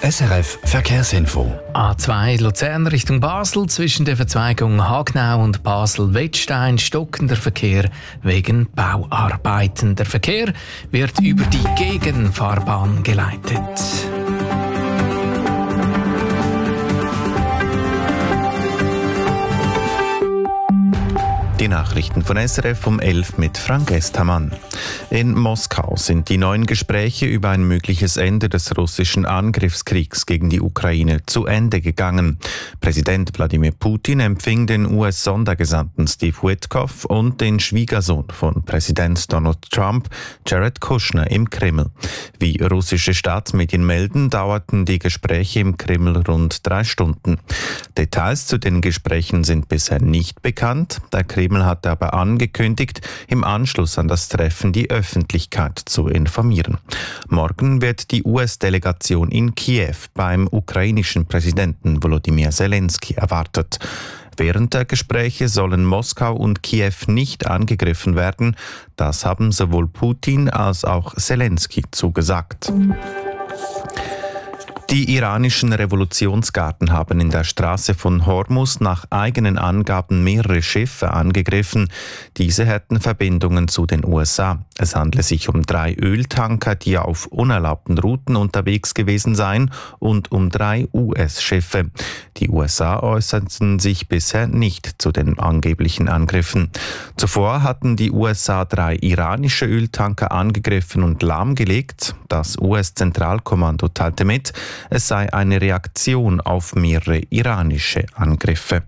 SRF Verkehrsinfo. A2 Luzern Richtung Basel zwischen der Verzweigung Hagnau und Basel-Wettstein stockender Verkehr wegen Bauarbeiten. Der Verkehr wird über die Gegenfahrbahn geleitet. Die Nachrichten von SRF um 11 mit Frank Estamann. In Moskau sind die neuen Gespräche über ein mögliches Ende des russischen Angriffskriegs gegen die Ukraine zu Ende gegangen. Präsident Wladimir Putin empfing den US-Sondergesandten Steve Witkoff und den Schwiegersohn von Präsident Donald Trump, Jared Kushner, im Kreml. Wie russische Staatsmedien melden, dauerten die Gespräche im Kreml rund 3 Stunden. Details zu den Gesprächen sind bisher nicht bekannt. Der Kreml hat aber angekündigt, im Anschluss an das Treffen die Öffentlichkeit zu informieren. Morgen wird die US-Delegation in Kiew beim ukrainischen Präsidenten Volodymyr Zelensky erwartet. Während der Gespräche sollen Moskau und Kiew nicht angegriffen werden. Das haben sowohl Putin als auch Zelensky zugesagt. Die iranischen Revolutionsgarden haben in der Straße von Hormuz nach eigenen Angaben mehrere Schiffe angegriffen. Diese hätten Verbindungen zu den USA. Es handle sich um 3 Öltanker, die auf unerlaubten Routen unterwegs gewesen seien, und um 3 US-Schiffe. Die USA äußerten sich bisher nicht zu den angeblichen Angriffen. Zuvor hatten die USA 3 iranische Öltanker angegriffen und lahmgelegt. Das US-Zentralkommando teilte mit, es sei eine Reaktion auf mehrere iranische Angriffe.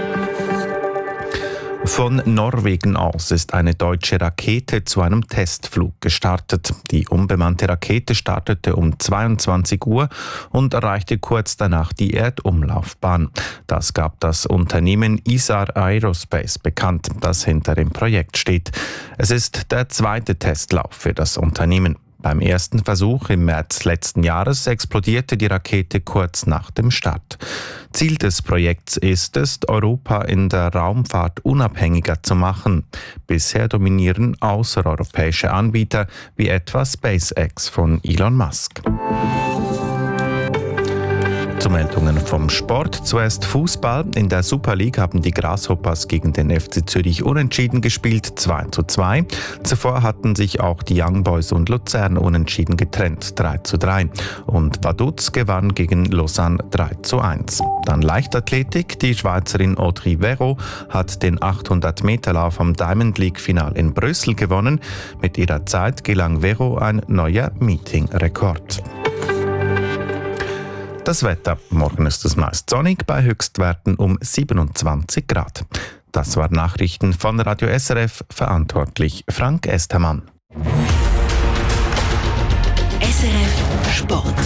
Von Norwegen aus ist eine deutsche Rakete zu einem Testflug gestartet. Die unbemannte Rakete startete um 22 Uhr und erreichte kurz danach die Erdumlaufbahn. Das gab das Unternehmen Isar Aerospace bekannt, das hinter dem Projekt steht. Es ist der 2. Testlauf für das Unternehmen. Beim ersten Versuch im März letzten Jahres explodierte die Rakete kurz nach dem Start. Ziel des Projekts ist es, Europa in der Raumfahrt unabhängiger zu machen. Bisher dominieren außereuropäische Anbieter wie etwa SpaceX von Elon Musk. Zu Meldungen vom Sport. Zuerst Fußball. In der Super League haben die Grasshoppers gegen den FC Zürich unentschieden gespielt, 2:2. Zuvor hatten sich auch die Young Boys und Luzern unentschieden getrennt, 3:3. Und Vaduz gewann gegen Lausanne 3:1. Dann Leichtathletik. Die Schweizerin Audrey Verreau hat den 800-Meter-Lauf am Diamond League-Final in Brüssel gewonnen. Mit ihrer Zeit gelang Verreau ein neuer Meeting-Rekord. Das Wetter. Morgen ist es meist sonnig, bei Höchstwerten um 27 Grad. Das waren Nachrichten von Radio SRF, verantwortlich Frank Estamann. SRF Sport.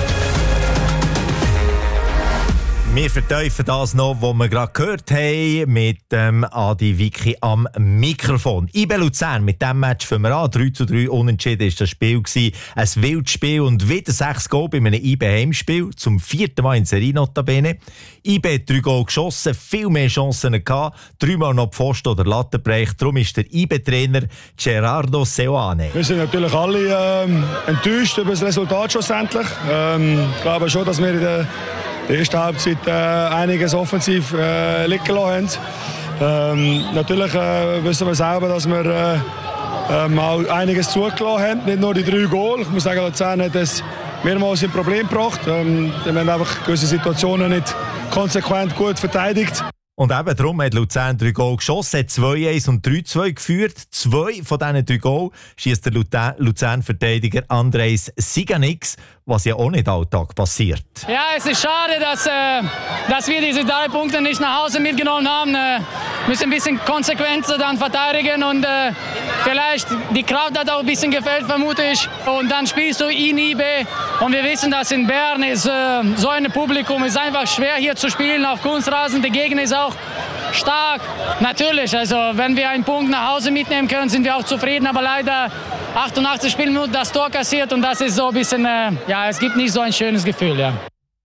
Wir vertiefen das noch, was wir gerade gehört haben, mit Adi Vicky am Mikrofon. IB Luzern, mit diesem Match fangen wir an. 3:3 unentschieden war das Spiel gewesen. Ein wildes Spiel und wieder 6 Goal bei einem IB-Heimspiel. Zum 4. Mal in Serie notabene. IB hat 3 Goal geschossen, viel mehr Chancen gehabt. 3-mal noch Pfosten oder Lattenbereich. Darum ist der IB-Trainer Gerardo Seoane. Wir sind natürlich alle enttäuscht über das Resultat schlussendlich. Ich glaube schon, dass wir in der ersten Halbzeit einiges offensiv liegen lassen haben. Natürlich wissen wir selber, dass wir auch einiges zugelassen haben, nicht nur die 3 Goal. Ich muss sagen, Luzern hat es mehrmals in Problem gebracht. Wir haben einfach gewisse Situationen nicht konsequent gut verteidigt. Und eben darum hat Luzern 3 Goal geschossen, hat 2:1 und 3:2 geführt. 2 von diesen 3 Goal schießt der Luzern-Verteidiger Andrejs Siganix, was ja auch nicht alltag passiert. Ja, es ist schade, dass wir diese 3 Punkte nicht nach Hause mitgenommen haben. Wir müssen ein bisschen konsequenter dann verteidigen und vielleicht die Kraft hat auch ein bisschen gefehlt, vermute ich. Und dann spielst du in IB und wir wissen, dass in Bern ist so ein Publikum ist einfach schwer hier zu spielen auf Kunstrasen. Der Gegner ist auch stark. Natürlich, also wenn wir einen Punkt nach Hause mitnehmen können, sind wir auch zufrieden. Aber leider 88 Spielminuten das Tor kassiert und das ist so ein bisschen, es gibt nicht so ein schönes Gefühl. Ja.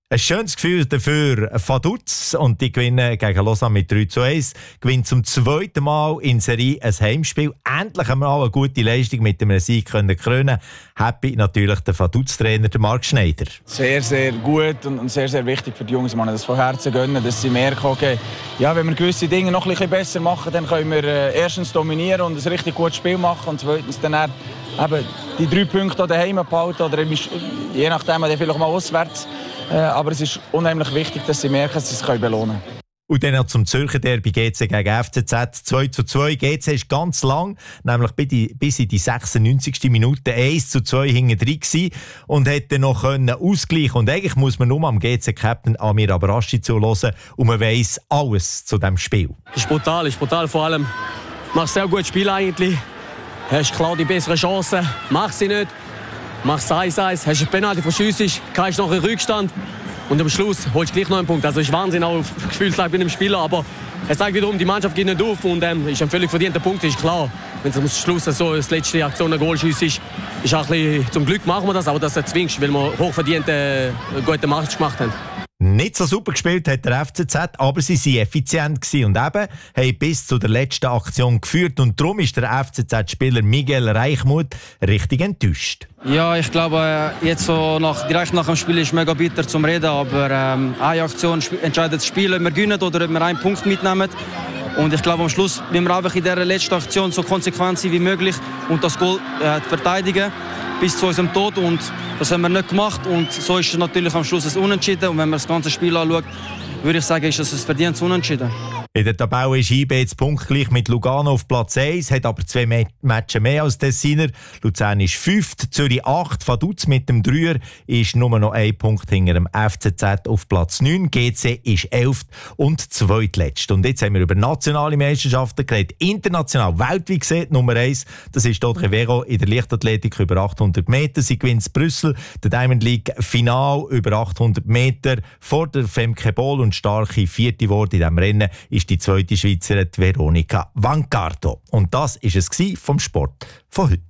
Ein schönes Gefühl dafür Vaduz und die gewinnen gegen Lausanne mit 3-1. Gewinnt zum zweiten Mal in Serie ein Heimspiel. Endlich haben wir auch eine gute Leistung mit dem Sieg krönen. Happy natürlich der Vaduz-Trainer, der Marc Schneider. Sehr, sehr gut und sehr, sehr wichtig für die Jungs, man das von Herzen gönnen, dass sie merken, okay, ja, wenn wir gewisse Dinge noch ein bisschen besser machen, dann können wir erstens dominieren und ein richtig gutes Spiel machen und zweitens dann eben die 3 Punkte daheim behalten oder je nachdem vielleicht mal auswärts. Aber es ist unheimlich wichtig, dass sie merken, dass sie es belohnen können. Und dann noch zum Zürcher Derby GC gegen FCZ 2-2. GC ist ganz lang, nämlich bis in die 96. Minute 1-2 hinten drin gewesen und hätte noch ausgleichen. Und eigentlich muss man nur am GC-Captain Amir Abraschi zuhören und man weiss alles zu diesem Spiel. Es ist brutal vor allem. Machst sehr gutes Spiel eigentlich. Hast klar die besseren Chancen, machst sie nicht. Machst 1-1, hast eine Penalty verschiessest, kannst noch einen Rückstand und am Schluss holst du gleich noch einen Punkt. Also es ist Wahnsinn, auch auf Gefühlslage bei einem Spieler, aber es zeigt wiederum, die Mannschaft geht nicht auf und ist ein völlig verdienter Punkt, ist klar. Wenn es am Schluss so als letzte Aktion ein Goal schießt, ist auch ein bisschen, zum Glück machen wir das, aber das zwingst, weil wir hochverdient einen guten Match gemacht haben. Nicht so super gespielt hat der FCZ, aber sie waren effizient gewesen und eben haben bis zu der letzten Aktion geführt. Und darum ist der FCZ-Spieler Miguel Reichmuth richtig enttäuscht. Ja, ich glaube, jetzt so direkt nach dem Spiel ist es mega bitter zum Reden, aber eine Aktion entscheidet das Spiel, ob wir gewinnen oder ob wir einen Punkt mitnehmen. Und ich glaube, am Schluss müssen wir einfach in dieser letzten Aktion so konsequent sein wie möglich und das Goal verteidigen bis zu unserem Tod. Und das haben wir nicht gemacht. Und so ist es natürlich am Schluss ein Unentschieden. Und wenn man das ganze Spiel anschaut, würde ich sagen, ist es ein verdientes Unentschieden. In der Tabelle ist IB jetzt punktgleich mit Lugano auf Platz 1, hat aber 2 Matches mehr als Tessiner. Luzern ist 5., Zürich 8, Vaduz mit dem 3er ist nur noch 1 Punkt hinter dem FCZ auf Platz 9. GC ist 11. und zweitletzt. Und jetzt haben wir über nationale Meisterschaften geredet. International, weltweit gesehen, Nummer 1, das ist Audrey Vero in der Leichtathletik über 800 Meter. Sie gewinnt Brüssel, der Diamond League Final über 800 Meter vor der Femke Boll und starke 4. wurde in diesem Rennen ist die zweite Schweizerin Veronika Vancardo. Und das ist es vom Sport von heute.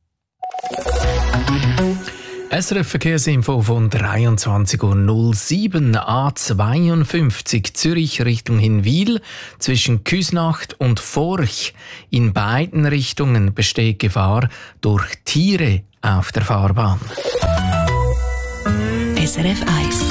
SRF Verkehrsinfo von 23:07 A52 Zürich Richtung Hinwil zwischen Küsnacht und Forch. In beiden Richtungen besteht Gefahr durch Tiere auf der Fahrbahn. SRF 1.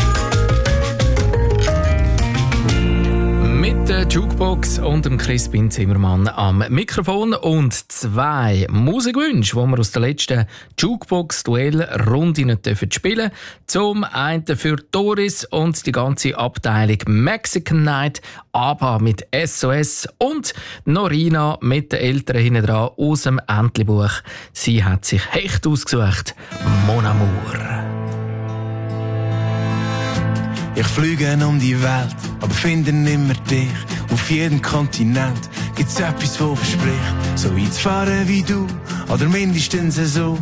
Mit der Jukebox und dem Crispin Zimmermann am Mikrofon und 2 Musikwünsche, die wir aus der letzten Jukebox-Duell-Runde nicht spielen dürfen. Zum einen für Doris und die ganze Abteilung Mexican Night, ABBA mit SOS und Norina mit den Eltern hinten dran aus dem Entlebuch. Sie hat sich Hecht ausgesucht, Mon Amour. Ich fliege um die Welt, aber finde nimmer dich. Auf jedem Kontinent gibt's etwas, wo verspricht, so weit zu fahren wie du, oder mindestens so.